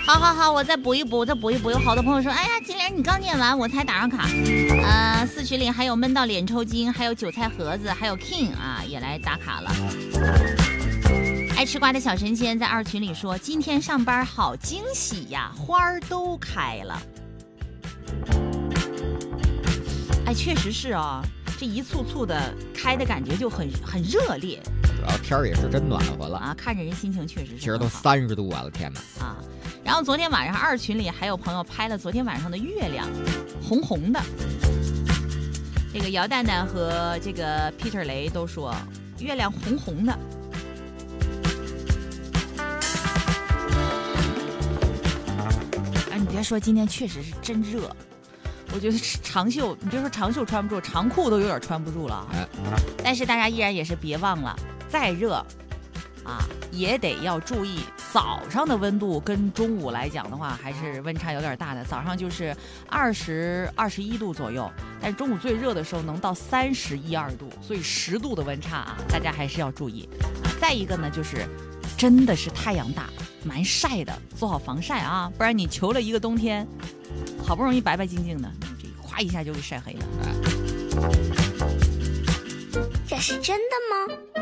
好，我再补一补。有好多朋友说，哎呀，金莲你刚念完我才打上卡。4群里还有闷到脸抽筋，还有韭菜盒子，还有 King 啊也来打卡了。爱吃瓜的小神仙在2群里说，今天上班好惊喜呀，花儿都开了。哎，确实是啊，这一簇簇的开的感觉就很热烈。 主要天儿也是真暖和了啊，看着人心情确实是。 今儿都30度啊，我的天哪！ 啊，然后昨天晚上2群里还有朋友拍了昨天晚上的月亮，红红的。这个姚蛋蛋和这个 Peter 雷都说月亮红红的。哎，你别说，今天确实是真热。我觉得长袖，你别说长袖穿不住，长裤都有点穿不住了。但是大家依然也是别忘了，再热啊也得要注意早上的温度，跟中午来讲的话还是温差有点大的。早上就是20、21度左右，但是中午最热的时候能到31、2度，所以10度的温差啊，大家还是要注意。再一个呢，就是真的是太阳大，蛮晒的，做好防晒啊，不然你求了一个冬天，好不容易白白净净的，这哗一下就给晒黑了。 这是真的吗？